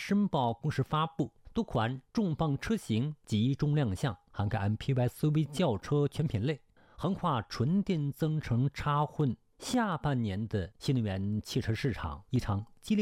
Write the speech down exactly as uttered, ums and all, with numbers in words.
申报公示发布，多款重磅车型集中亮相，涵盖 M P V、S U V、轿车全品类，横跨纯电增程插混。下半年的新能源汽车市场一场激烈